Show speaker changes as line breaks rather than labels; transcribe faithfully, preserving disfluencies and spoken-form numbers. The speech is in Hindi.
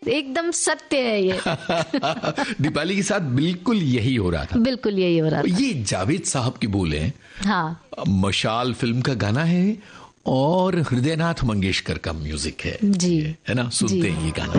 एकदम सत्य है ये।
दीपाली के साथ बिल्कुल यही हो रहा था।
बिल्कुल यही हो रहा था।
ये जावेद साहब की बोल है।
हाँ,
मशाल फिल्म का गाना है और हृदयनाथ मंगेशकर का म्यूजिक है
जी,
है ना। सुनते हैं ये गाना।